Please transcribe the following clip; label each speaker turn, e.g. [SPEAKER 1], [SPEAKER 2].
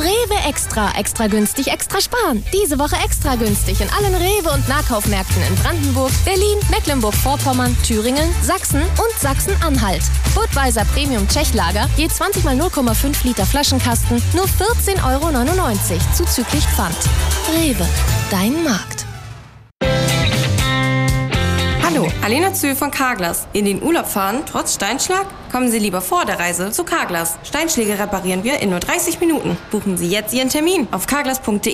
[SPEAKER 1] Rewe Extra. Extra günstig, extra sparen. Diese Woche extra günstig in allen Rewe- und Nahkaufmärkten in Brandenburg, Berlin, Mecklenburg-Vorpommern, Thüringen, Sachsen und Sachsen-Anhalt. Budweiser Premium Tschechlager, je 20 mal 0,5 Liter Flaschenkasten, nur 14,99 € zuzüglich Pfand. Rewe, dein Markt.
[SPEAKER 2] Hallo, Alena Zühl von Carglass. In den Urlaub fahren, trotz Steinschlag? Kommen Sie lieber vor der Reise zu Carglass. Steinschläge reparieren wir in nur 30 Minuten. Buchen Sie jetzt Ihren Termin auf carglass.de.